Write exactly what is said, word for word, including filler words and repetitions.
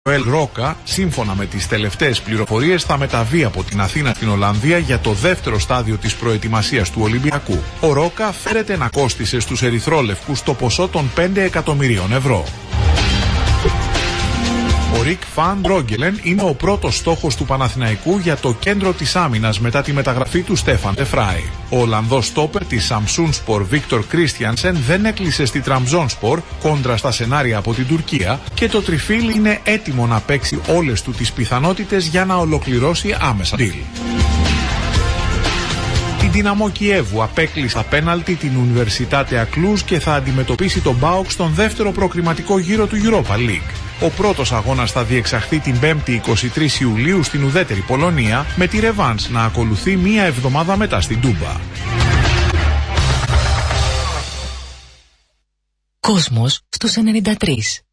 Ελ Ρόκα, σύμφωνα με τις τελευταίες πληροφορίες, θα μεταβεί από την Αθήνα στην Ολλανδία για το δεύτερο στάδιο της προετοιμασίας του Ολυμπιακού. Ο Ρόκα φέρεται να κόστισε στους ερυθρόλευκους το ποσό των πέντε εκατομμυρίων ευρώ. Ο Ρικ Φαν Ντρόγκελεν είναι ο πρώτος στόχος του Παναθηναϊκού για το κέντρο της άμυνας μετά τη μεταγραφή του Στέφαν Ντε Φράι. Ο Ολλανδός στόπερ της Σαμσούνσπορ Βίκτορ Κρίστιανσεν δεν έκλεισε στη Τραμζόνσπορ κόντρα στα σενάρια από την Τουρκία και το τριφύλ είναι έτοιμο να παίξει όλες του τις πιθανότητες για να ολοκληρώσει άμεσα deal. Η Δυναμό Κιέβου απέκλεισε απέναλτι την Ουνιβερσιτάτε Κλουζ και θα αντιμετωπίσει τον ΠΑΟΚ στον δεύτερο προκριματικό γύρο του Europa League. Ο πρώτος αγώνας θα διεξαχθεί την πέμπτη εικοστή τρίτη Ιουλίου στην ουδέτερη Πολωνία, με τη ρεβάνς να ακολουθεί μία εβδομάδα μετά στην Τούμπα. Κόσμος στους ενενήντα τρία.